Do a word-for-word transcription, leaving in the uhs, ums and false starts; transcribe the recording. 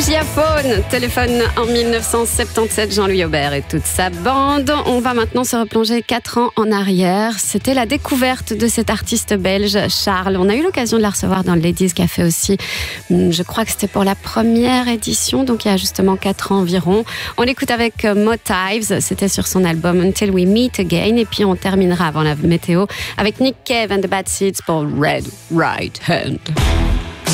Chiaphone, téléphone en dix-neuf cent soixante-dix-sept, Jean-Louis Aubert et toute sa bande. On va maintenant se replonger quatre ans en arrière. C'était la découverte de cet artiste belge, Charles. On a eu l'occasion de la recevoir dans le Ladies Café aussi. Je crois que c'était pour la première édition, donc il y a justement quatre ans environ. On l'écoute avec Motives, c'était sur son album Until We Meet Again. Et puis on terminera avant la météo avec Nick Cave and the Bad Seeds pour Red Right Hand.